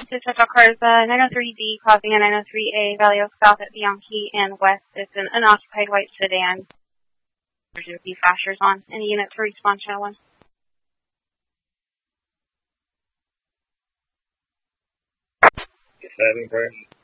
Dispatch cars 903D crossing a 903A, Valley Oak south at Bianchi and west. It's an unoccupied white sedan. There's B flashers on. Any unit to respond, channel 1. Having pressure.